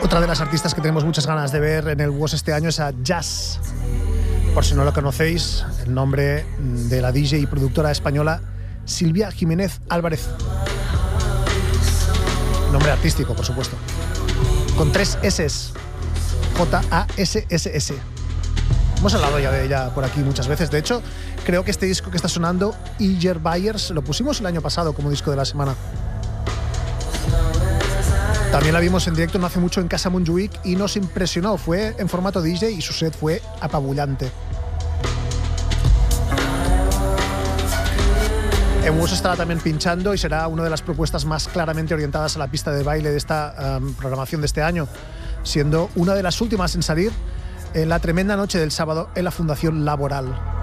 Otra de las artistas que tenemos muchas ganas de ver en el WOS este año es a Jazz. Por si no lo conocéis, el nombre de la DJ y productora española Silvia Jiménez Álvarez. Nombre artístico, por supuesto. Con 3 S. J-A-S-S-S. Hemos hablado ya de ella por aquí muchas veces. De hecho, creo que este disco que está sonando, Iger Byers, lo pusimos el año pasado como disco de la semana. También la vimos en directo no hace mucho en Casa Montjuïc y nos impresionó. Fue en formato DJ y su set fue apabullante. En WOS estará también pinchando y será una de las propuestas más claramente orientadas a la pista de baile de esta programación de este año, siendo una de las últimas en salir en la tremenda noche del sábado en la Fundación Laboral.